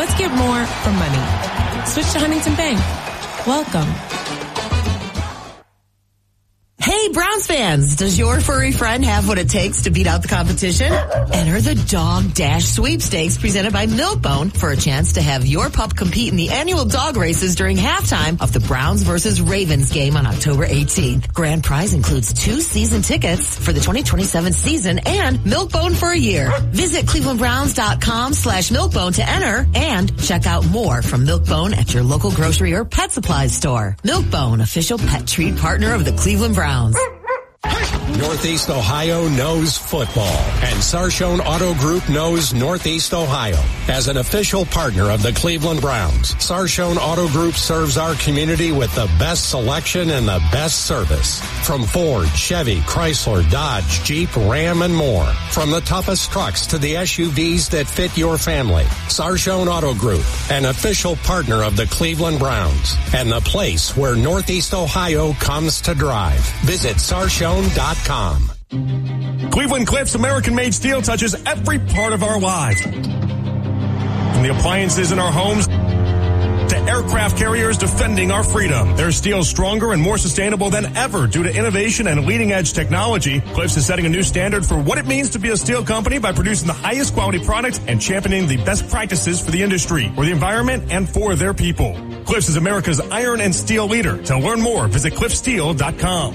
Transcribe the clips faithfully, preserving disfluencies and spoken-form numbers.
Let's get more for money. Switch to Huntington Bank. Welcome. Hey, Browns fans, does your furry friend have what it takes to beat out the competition? Enter the Dog Dash Sweepstakes presented by Milk-Bone for a chance to have your pup compete in the annual dog races during halftime of the Browns versus Ravens game on October eighteenth. Grand prize includes two season tickets for the twenty twenty-seven season and Milk-Bone for a year. Visit clevelandbrowns.com slash Milk-Bone to enter and check out more from Milk-Bone at your local grocery or pet supplies store. Milk-Bone, official pet treat partner of the Cleveland Browns. Northeast Ohio knows football, and Sarshone Auto Group knows Northeast Ohio. As an official partner of the Cleveland Browns, Sarshone Auto Group serves our community with the best selection and the best service. From Ford, Chevy, Chrysler, Dodge, Jeep, Ram, and more. From the toughest trucks to the S U Vs that fit your family. Sarshone Auto Group, an official partner of the Cleveland Browns, and the place where Northeast Ohio comes to drive. Visit sarshone dot com. Cleveland Cliffs American-made steel touches every part of our lives. From the appliances in our homes to aircraft carriers defending our freedom. Their steel is stronger and more sustainable than ever due to innovation and leading-edge technology. Cliffs is setting a new standard for what it means to be a steel company by producing the highest quality products and championing the best practices for the industry, for the environment, and for their people. Cliffs is America's iron and steel leader. To learn more, visit cliff steel dot com.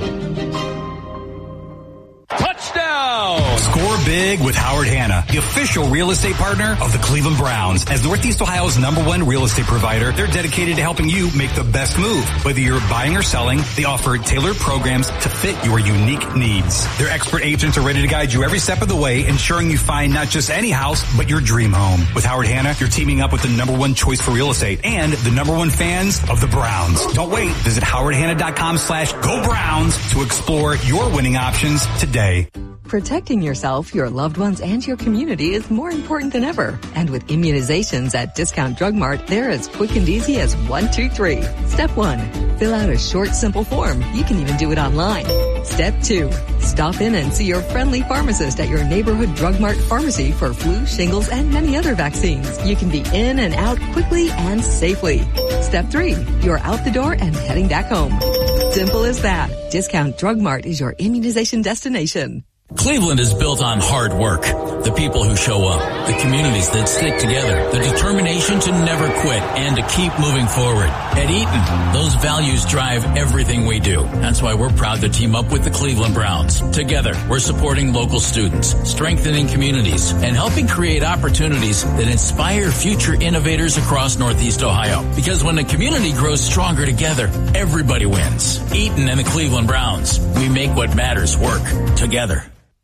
Touchdown! Score big with Howard Hanna, the official real estate partner of the Cleveland Browns. As Northeast Ohio's number one real estate provider, they're dedicated to helping you make the best move. Whether you're buying or selling, they offer tailored programs to fit your unique needs. Their expert agents are ready to guide you every step of the way, ensuring you find not just any house, but your dream home. With Howard Hanna, you're teaming up with the number one choice for real estate and the number one fans of the Browns. Don't wait. Visit howard hanna dot com slash go Browns to explore your winning options today. Protecting yourself, your loved ones, and your community is more important than ever. And with immunizations at Discount Drug Mart, they're as quick and easy as one, two, three. Step one, fill out a short, simple form. You can even do it online. Step two, stop in and see your friendly pharmacist at your neighborhood Drug Mart pharmacy for flu, shingles, and many other vaccines. You can be in and out quickly and safely. Step three, you're out the door and heading back home. Simple as that. Discount Drug Mart is your immunization destination. Cleveland is built on hard work. The people who show up, the communities that stick together, the determination to never quit and to keep moving forward. At Eaton, those values drive everything we do. That's why we're proud to team up with the Cleveland Browns. Together, we're supporting local students, strengthening communities, and helping create opportunities that inspire future innovators across Northeast Ohio. Because when a community grows stronger together, everybody wins. Eaton and the Cleveland Browns. We make what matters work together.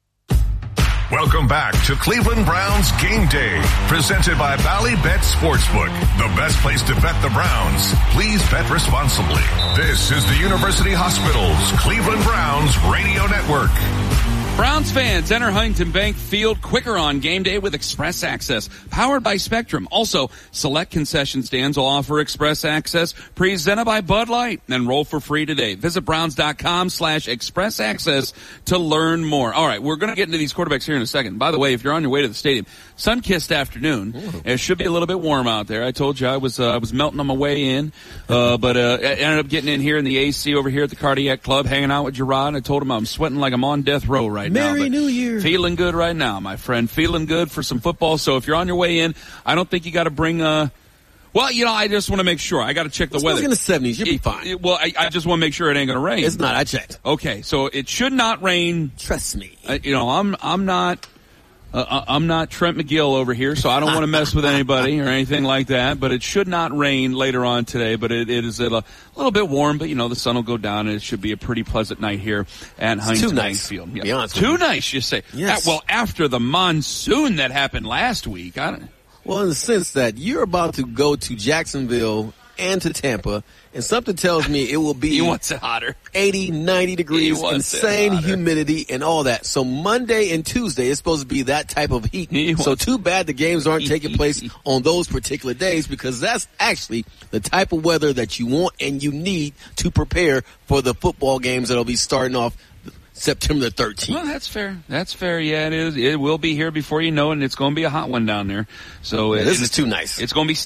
Welcome back to Cleveland Browns Game Day, presented by Bally Bet Sportsbook, the best place to bet the Browns. Please bet responsibly. This is the University Hospitals Cleveland Browns Radio Network. Browns fans, enter Huntington Bank Field quicker on game day with Express Access, powered by Spectrum. Also, select concession stands will offer Express Access, presented by Bud Light. Enroll for free today. Visit browns.com slash express access to learn more. All right, we're going to get into these quarterbacks here in a second. By the way, if you're on your way to the stadium, sun-kissed afternoon. Ooh. It should be a little bit warm out there. I told you I was uh, I was melting on my way in, uh, but uh, I ended up getting in here in the A C over here at the Cardiac Club, hanging out with Gerard. I told him I'm sweating like I'm on death row right now. Merry New Year. Feeling good right now, my friend. Feeling good for some football. So if you're on your way in, I don't think you got to bring uh well, you know, I just want to make sure. I got to check the it's weather. It's in the seventies. You'll it, be fine. It, well, I, I just want to make sure it ain't going to rain. It's not. I checked. Okay, so it should not rain. Trust me. Uh, you know, I'm I'm not uh, I'm not Trent McGill over here, so I don't want to mess with anybody or anything like that. But it should not rain later on today. But it, it is a, a little bit warm. But you know, the sun will go down, and it should be a pretty pleasant night here at Huntington Bank Field. Yeah. Be honest Too with you. nice, you say? Yes. Uh, well, after the monsoon that happened last week, I don't. Well, in the sense that you're about to go to Jacksonville and to Tampa, and something tells me it will be he wants it hotter. eighty, ninety degrees, insane humidity, and all that. So Monday and Tuesday is supposed to be that type of heat. He so too bad the games aren't taking place on those particular days, because that's actually the type of weather that you want and you need to prepare for the football games that will be starting off September thirteenth. Well, that's fair. That's fair. Yeah, it is. It will be here before you know it, and it's going to be a hot one down there. So yeah, it, this is too nice. It's going to be